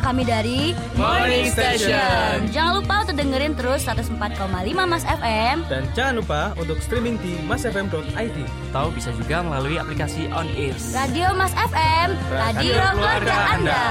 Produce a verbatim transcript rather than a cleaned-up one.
kami dari Morning Station. Jangan lupa untuk dengerin terus seratus empat koma lima Mas F M. Dan jangan lupa untuk streaming di mas f m dot i d. Tahu bisa juga melalui aplikasi On Air. Radio Mas F M, radio, radio keluarga Anda.